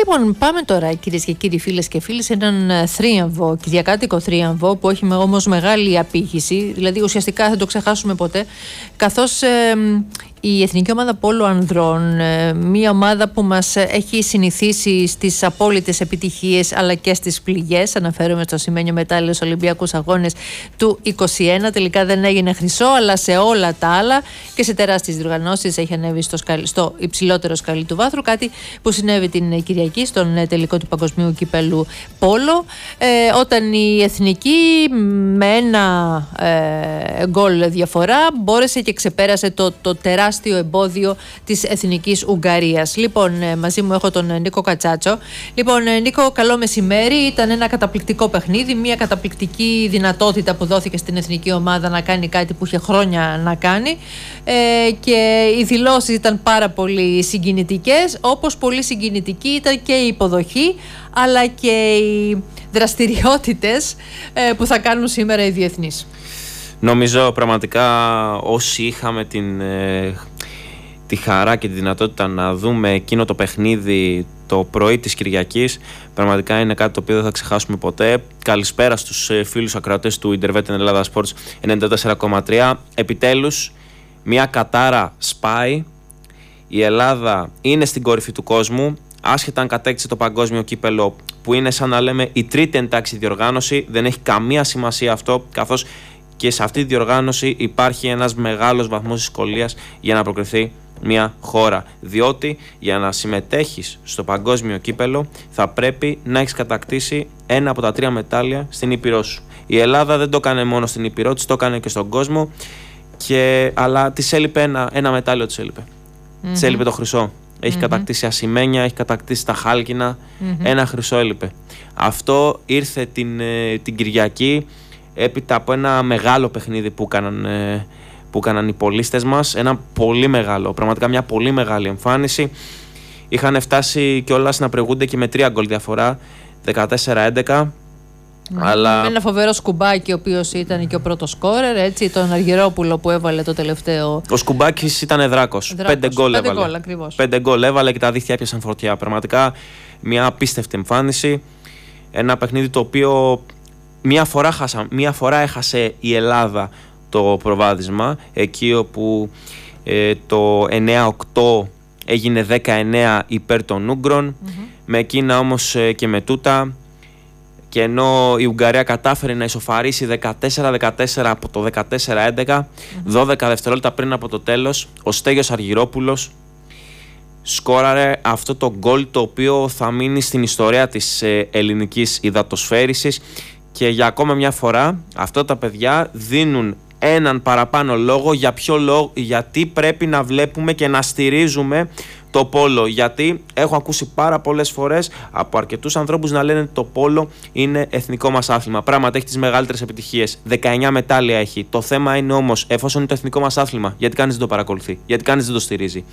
Λοιπόν, πάμε τώρα, κυρίες και κύριοι, φίλες και φίλοι, σε έναν θρίαμβο, κυριακάτικο θρίαμβο, που έχει όμως μεγάλη απήχηση, δηλαδή ουσιαστικά δεν το ξεχάσουμε ποτέ, καθώς η Εθνική Ομάδα Πόλο Ανδρών, μια ομάδα που μας έχει συνηθίσει στις απόλυτες επιτυχίες αλλά και στις πληγές, αναφέρομαι στο σημαίνιο μετάλλιο στους Ολυμπιακούς Αγώνες του 2021, τελικά δεν έγινε χρυσό, αλλά σε όλα τα άλλα και σε τεράστιες διοργανώσεις έχει ανέβει στο υψηλότερο σκαλί του βάθρου, κάτι που συνέβη την Κυριακή στον τελικό του Παγκοσμίου Κυπέλλου Πόλο, όταν η Εθνική με ένα γκολ διαφορά μπόρεσε και ξεπέρασε το τεράστιο εμπόδιο της Εθνικής Ουγγαρίας. Λοιπόν, μαζί μου έχω τον Νίκο Κατσάτσο. Λοιπόν, Νίκο, καλό μεσημέρι. Ήταν ένα καταπληκτικό παιχνίδι, μια καταπληκτική δυνατότητα που δόθηκε στην Εθνική Ομάδα να κάνει κάτι που είχε χρόνια να κάνει, και οι δηλώσεις ήταν πάρα πολύ συγκινητικές, όπως πολύ συγκινητική ήταν και η υποδοχή αλλά και οι δραστηριότητες που θα κάνουν σήμερα οι διεθνείς. Νομίζω πραγματικά όσοι είχαμε τη χαρά και τη δυνατότητα να δούμε εκείνο το παιχνίδι το πρωί της Κυριακής, πραγματικά είναι κάτι το οποίο δεν θα ξεχάσουμε ποτέ. Καλησπέρα στους φίλους ακροατές του Intervet Ελλάδα Sports 94,3. Επιτέλους μια κατάρα σπάει, η Ελλάδα είναι στην κορυφή του κόσμου, άσχετα αν κατέκτησε το παγκόσμιο κύπελο που είναι σαν να λέμε η τρίτη εντάξη διοργάνωση, δεν έχει καμία σημασία αυτό, καθώς και σε αυτή τη διοργάνωση υπάρχει ένας μεγάλος βαθμός δυσκολίας για να προκριθεί μια χώρα. Διότι για να συμμετέχεις στο παγκόσμιο κύπελο θα πρέπει να έχεις κατακτήσει ένα από τα 3 μετάλλια στην Ήπειρό σου. Η Ελλάδα δεν το έκανε μόνο στην Ήπειρό της, το έκανε και στον κόσμο, αλλά της έλειπε ένα μετάλλιο, της έλειπε. Της έλειπε το χρυσό. Έχει κατακτήσει ασημένια, έχει κατακτήσει τα χάλκινα, ένα χρυσό έλειπε. Αυτό ήρθε την Κυριακή, έπειτα από ένα μεγάλο παιχνίδι που έκαναν οι πολίστες μας, ένα πολύ μεγάλο, πραγματικά μια πολύ μεγάλη εμφάνιση. Είχαν φτάσει κιόλας να προηγούνται και με 3 γκολ διαφορά, 14-11. Αλλά... με ένα φοβερό Σκουμπάκη, ο οποίος ήταν και ο πρώτος σκόρερ, έτσι, τον Αργυρόπουλο που έβαλε το τελευταίο. Ο Σκουμπάκης ήταν δράκος. 5 γκολ έβαλε. 5 γκολ έβαλε και τα δίχτυα έπιασαν φωτιά. Πραγματικά μια απίστευτη εμφάνιση. Ένα παιχνίδι το οποίο μία φορά έχασε η Ελλάδα το προβάδισμα, εκεί όπου το 9-8 έγινε 19 υπέρ των Ούγγρων, με εκείνα όμως και με τούτα, και ενώ η Ουγγαρία κατάφερε να ισοφαρίσει 14-14 από το 14-11, 12 δευτερόλεπτα πριν από το τέλος, ο Στέγιος Αργυρόπουλος σκόραρε αυτό το γκολ το οποίο θα μείνει στην ιστορία της ελληνικής υδατοσφαίρισης. Και για ακόμα μια φορά αυτά τα παιδιά δίνουν έναν παραπάνω λόγο γιατί πρέπει να βλέπουμε και να στηρίζουμε το πόλο. Γιατί έχω ακούσει πάρα πολλές φορές από αρκετούς ανθρώπους να λένε ότι το πόλο είναι εθνικό μας άθλημα. Πράγματι έχει τις μεγαλύτερες επιτυχίες. 19 μετάλλια έχει. Το θέμα είναι όμως, εφόσον είναι το εθνικό μας άθλημα, γιατί κανείς δεν το παρακολουθεί, γιατί κανείς δεν το στηρίζει.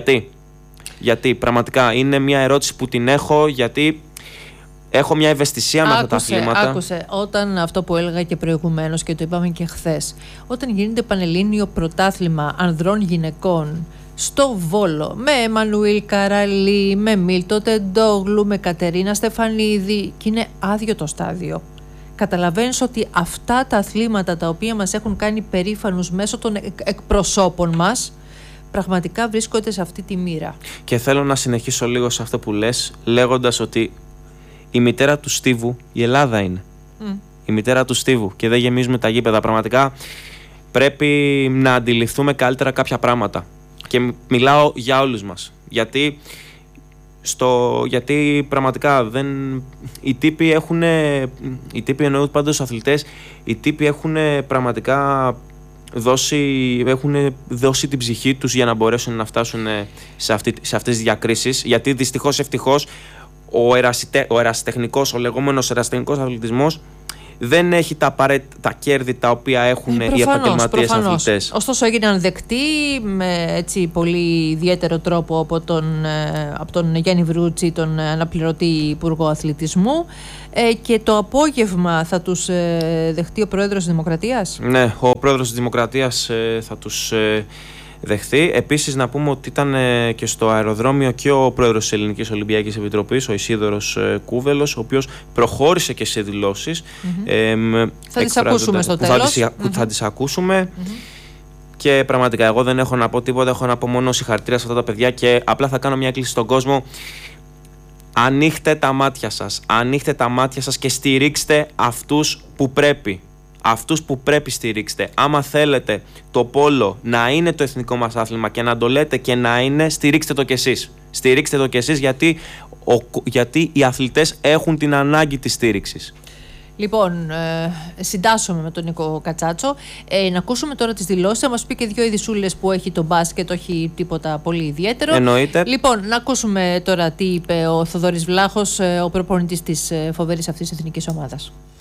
Γιατί πραγματικά είναι μια ερώτηση που την έχω, γιατί έχω μια ευαισθησία με αυτά τα αθλήματα. Άκουσε, όταν αυτό που έλεγα και προηγουμένως και το είπαμε και χθες, όταν γίνεται πανελλήνιο πρωτάθλημα ανδρών γυναικών στο Βόλο, με Εμμανουήλ Καραλή, με Μίλτο Τεντόγλου, με Κατερίνα Στεφανίδη, και είναι άδειο το στάδιο, καταλαβαίνεις ότι αυτά τα αθλήματα τα οποία μας έχουν κάνει περήφανους μέσω των εκπροσώπων μας, πραγματικά βρίσκονται σε αυτή τη μοίρα. Και θέλω να συνεχίσω λίγο σε αυτό που λες, λέγοντας ότι η μητέρα του Στίβου η Ελλάδα είναι. Η μητέρα του Στίβου, και δεν γεμίζουμε τα γήπεδα. Πραγματικά πρέπει να αντιληφθούμε καλύτερα κάποια πράγματα. Και μιλάω για όλους μας. Γιατί πραγματικά οι τύποι εννοούν πάντως τους αθλητές, οι τύποι έχουν πραγματικά δώσει την ψυχή τους για να μπορέσουν να φτάσουν σε αυτές τις διακρίσεις. Γιατί δυστυχώς ευτυχώς ο ερασιτεχνικός, ο λεγόμενος ερασιτεχνικός αθλητισμός δεν έχει τα κέρδη τα οποία έχουν οι επαγγελματίες αθλητές. Ωστόσο έγιναν δεκτοί με έτσι πολύ ιδιαίτερο τρόπο από τον Γιάννη Βρούτσι, τον αναπληρωτή Υπουργό Αθλητισμού, και το απόγευμα θα τους δεχτεί ο Πρόεδρος της Δημοκρατίας. Ναι, ο Πρόεδρος της Δημοκρατίας δεχθεί. Επίσης, να πούμε ότι ήταν και στο αεροδρόμιο και ο πρόεδρος της Ελληνικής Ολυμπιακής Επιτροπής, ο Ισίδωρος Κούβελος, ο οποίος προχώρησε και σε δηλώσεις. Θα τις ακούσουμε στο τέλος. Θα τις ακούσουμε. Και πραγματικά εγώ δεν έχω να πω τίποτα, έχω να πω μόνο συγχαρητήρια σε αυτά τα παιδιά και απλά θα κάνω μια κλίση στον κόσμο. Ανοίχτε τα μάτια σας, ανοίχτε τα μάτια σας και στηρίξτε αυτούς που πρέπει. Αυτούς που πρέπει στηρίξτε. Άμα θέλετε το πόλο να είναι το εθνικό μας άθλημα και να το λέτε και να είναι, στηρίξτε το κι εσείς. Στηρίξτε το κι εσείς γιατί οι αθλητές έχουν την ανάγκη της στήριξης. Λοιπόν, συντάσσομαι με τον Νίκο Κατσάτσο. Να ακούσουμε τώρα τις δηλώσεις. Θα μας πει και δύο ειδισούλες που έχει το μπάσκετ, όχι τίποτα πολύ ιδιαίτερο. Εννοείται. Λοιπόν, να ακούσουμε τώρα τι είπε ο Θοδωρής Βλάχος, ο προπονητής της φοβερής αυτής της εθνικής ομάδας.